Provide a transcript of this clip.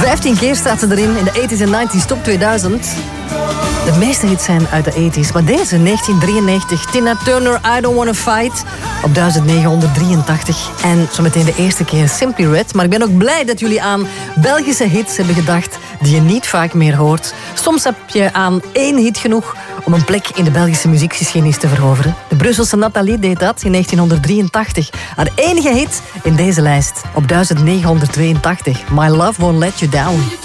15 keer staat ze erin in de 80s en 90s top 2000. De meeste hits zijn uit de 80s, maar deze 1993, Tina Turner, I Don't Wanna Fight, op 1983. En zometeen de eerste keer Simply Red. Maar ik ben ook blij dat jullie aan Belgische hits hebben gedacht die je niet vaak meer hoort. Soms heb je aan 1 hit genoeg om een plek in de Belgische muziekgeschiedenis te veroveren. De Brusselse Nathalie deed dat in 1983. Haar enige hit in deze lijst op 1982, My Love Won't Let You Down.